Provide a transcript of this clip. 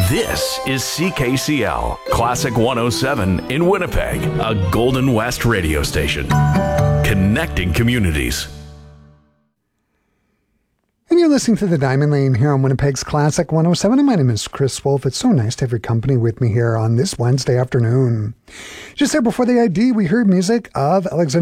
This is CKCL, Classic 107 in Winnipeg, a Golden West radio station. Connecting communities. And you're listening to the Diamond Lane here on Winnipeg's Classic 107. And my name is Chris Wolf. It's so nice to have your company with me here on this Wednesday afternoon. Just there before the ID, we heard music of Alexander